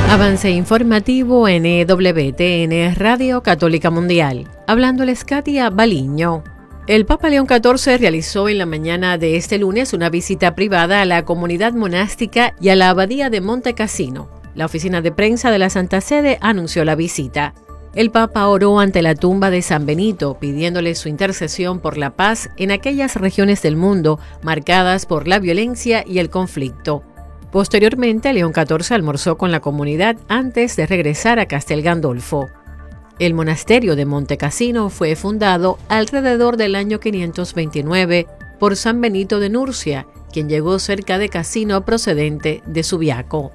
Avance informativo en EWTN Radio Católica Mundial. Hablándoles Katia Baliño. El Papa León XIV realizó en la mañana de este lunes una visita privada a la comunidad monástica y a la abadía de Monte Cassino. La oficina de prensa de la Santa Sede anunció la visita. El Papa oró ante la tumba de San Benito, pidiéndole su intercesión por la paz en aquellas regiones del mundo marcadas por la violencia y el conflicto. Posteriormente, León XIV almorzó con la comunidad antes de regresar a Castel Gandolfo. El monasterio de Monte Cassino fue fundado alrededor del año 529 por San Benito de Nurcia, quien llegó cerca de Cassino procedente de Subiaco.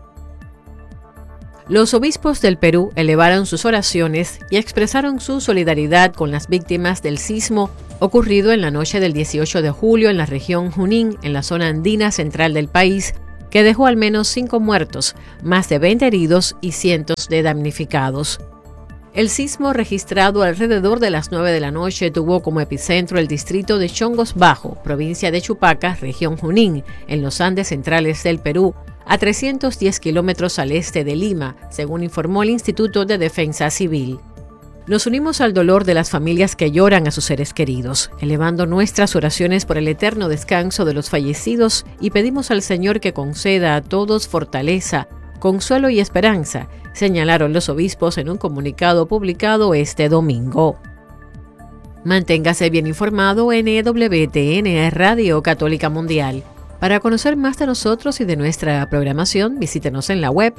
Los obispos del Perú elevaron sus oraciones y expresaron su solidaridad con las víctimas del sismo ocurrido en la noche del 18 de julio en la región Junín, en la zona andina central del país, que dejó al menos 5 muertos, más de 20 heridos y cientos de damnificados. El sismo registrado alrededor de las 9 de la noche tuvo como epicentro el distrito de Chongos Bajo, provincia de Chupaca, región Junín, en los Andes centrales del Perú, a 310 kilómetros al este de Lima, según informó el Instituto de Defensa Civil. Nos unimos al dolor de las familias que lloran a sus seres queridos, elevando nuestras oraciones por el eterno descanso de los fallecidos y pedimos al Señor que conceda a todos fortaleza, consuelo y esperanza, señalaron los obispos en un comunicado publicado este domingo. Manténgase bien informado en EWTN Radio Católica Mundial. Para conocer más de nosotros y de nuestra programación, visítenos en la web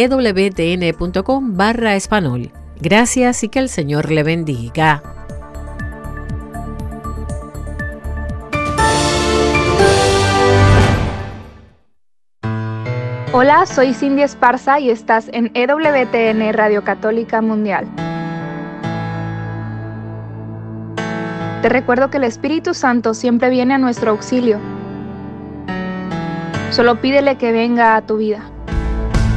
ewtn.com/español. Gracias y que el Señor le bendiga. Hola, soy Cindy Esparza y estás en EWTN Radio Católica Mundial. Te recuerdo que el Espíritu Santo siempre viene a nuestro auxilio. Solo pídele que venga a tu vida.